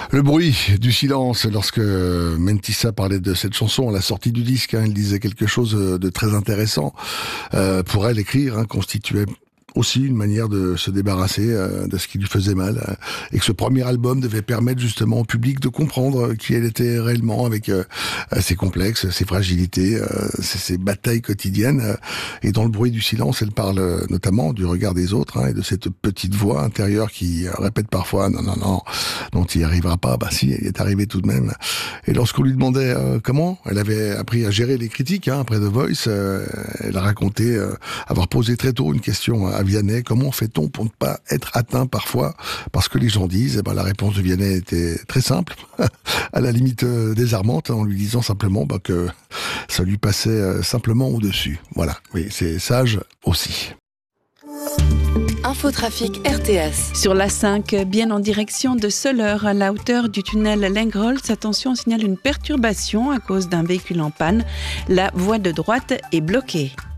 Le bruit du silence, lorsque Mentissa parlait de cette chanson à la sortie du disque, elle disait quelque chose de très intéressant. Pour elle, écrire constituait aussi une manière de se débarrasser de ce qui lui faisait mal, et que ce premier album devait permettre justement au public de comprendre qui elle était réellement, avec ses complexes, ses fragilités, ses batailles quotidiennes. Et dans le bruit du silence, elle parle notamment du regard des autres, et de cette petite voix intérieure qui répète parfois non, tu y arriveras pas. Bah si, elle est arrivée tout de même. Et lorsqu'on lui demandait comment elle avait appris à gérer les critiques après The Voice, elle a raconté avoir posé très tôt une question à Vianney: comment fait-on pour ne pas être atteint parfois parce que les gens disent? La réponse de Vianney était très simple, à la limite désarmante, en lui disant simplement que ça lui passait simplement au-dessus. Voilà, oui, c'est sage aussi. Infotrafic RTS. Sur la 5, bien en direction de Soleure, à la hauteur du tunnel Lengholtz, attention, on signale une perturbation à cause d'un véhicule en panne. La voie de droite est bloquée.